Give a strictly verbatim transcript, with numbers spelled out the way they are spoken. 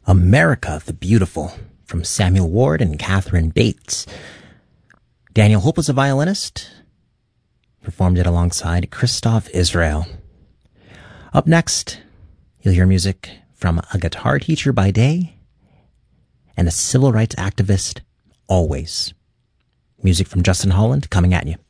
America the Beautiful from Samuel Ward and Catherine Bates. Daniel Hope was a violinist, performed it alongside Christoph Israel. Up next, you'll hear music from a guitar teacher by day and a civil rights activist always. Music from Justin Holland coming at you.